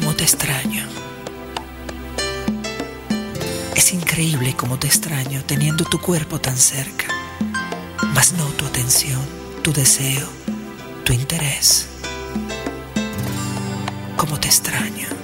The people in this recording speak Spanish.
cómo te extraño. Es increíble cómo te extraño teniendo tu cuerpo tan cerca, mas no tu atención, tu deseo, tu interés. Cómo te extraño.